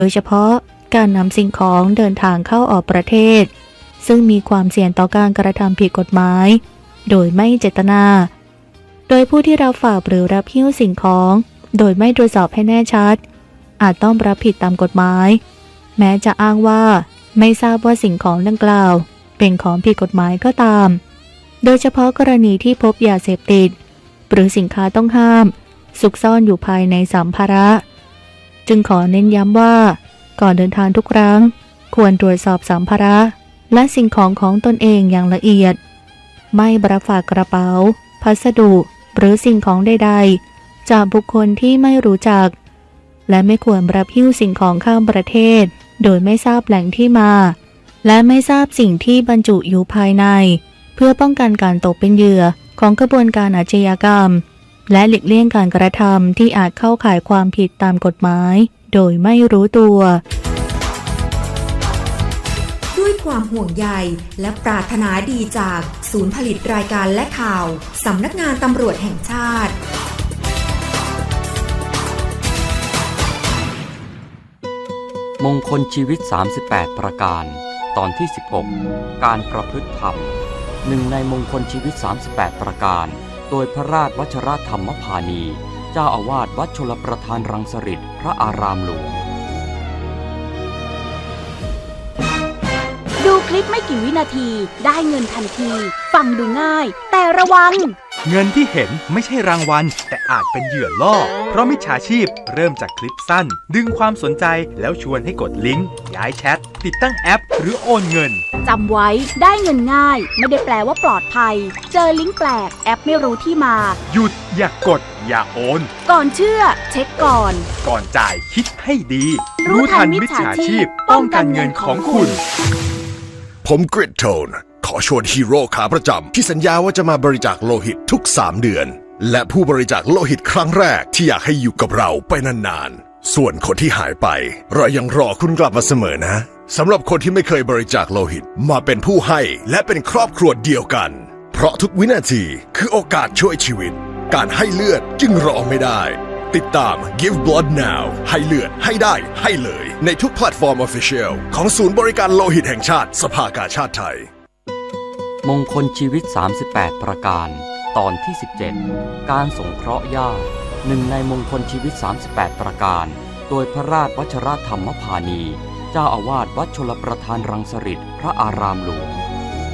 โดยเฉพาะการนำสิ่งของเดินทางเข้าออกประเทศซึ่งมีความเสี่ยงต่อการกระทำผิดกฎหมายโดยไม่เจตนาโดยผู้ที่รับฝากหรือรับหิ้วสิ่งของโดยไม่ตรวจสอบให้แน่ชัดอาจต้องรับผิดตามกฎหมายแม้จะอ้างว่าไม่ทราบว่าสิ่งของดังกล่าวเป็นของผิดกฎหมายก็ตามโดยเฉพาะกรณีที่พบยาเสพติดหรือสินค้าต้องห้ามซุกซ่อนอยู่ภายในสัมภาระจึงขอเน้นย้ำว่าก่อนเดินทางทุกครั้งควรตรวจสอบสัมภาระและสิ่งของของตนเองอย่างละเอียดไม่รับฝากกระเป๋าพัสดุหรือสิ่งของใดๆจากบุคคลที่ไม่รู้จักและไม่ควรรับหิ้วสิ่งของข้ามประเทศโดยไม่ทราบแหล่งที่มาและไม่ทราบสิ่งที่บรรจุอยู่ภายในเพื่อป้องกันการตกเป็นเหยื่อของกระบวนการอาชญากรรมและหลีกเลี่ยงการกระทำที่อาจเข้าข่ายความผิดตามกฎหมายโดยไม่รู้ตัวด้วยความห่วงใยและปรารถนาดีจากศูนย์ผลิตรายการและข่าวสำนักงานตำรวจแห่งชาติมงคลชีวิต38ประการตอนที่16การประพฤติธรรมหนึ่งในมงคลชีวิต38ประการโดยพระราชวชรธรรมพานีเจ้าอาวาสวัดชลประทานรังสฤษฎ์พระอารามหลวงดูคลิปไม่กี่วินาทีได้เงินทันทีฟังดูง่ายแต่ระวังเงินที่เห็นไม่ใช่รางวัลแต่อาจเป็นเหยื่อล่อเพราะมิจฉาชีพเริ่มจากคลิปสั้นดึงความสนใจแล้วชวนให้กดลิงก์ย้ายแชทติดตั้งแอปหรือโอนเงินจำไว้ได้เงินง่ายไม่ได้แปลว่าปลอดภัยเจอลิงก์แปลกแอปไม่รู้ที่มาหยุดอย่ากดอย่าโอนก่อนเชื่อเช็คก่อนจ่ายคิดให้ดีรู้ทันมิจฉาชีพป้องกันเงินของคุณผมกริดโทนขอชวนฮีโร่ขาประจำที่สัญญาว่าจะมาบริจาคโลหิตทุก3 เดือนและผู้บริจาคโลหิตครั้งแรกที่อยากให้อยู่กับเราไปนานๆส่วนคนที่หายไปเรายังรอคุณกลับมาเสมอนะสำหรับคนที่ไม่เคยบริจาคโลหิตมาเป็นผู้ให้และเป็นครอบครัวเดียวกันเพราะทุกวินาทีคือโอกาสช่วยชีวิตการให้เลือดจึงรอไม่ได้ติดตาม Give Blood Now ให้เลือดให้ได้ให้เลยในทุกแพลตฟอร์ม Official ของศูนย์บริการโลหิตแห่งชาติสภากาชาดไทยมงคลชีวิต38ประการตอนที่17การสงเคราะห์ญาติหนึ่งในมงคลชีวิต38ประการโดยพระราชวชรธรรมพานีเจ้าอาวาสวัดชลประทานรังสฤษฎ์พระอารามหลวง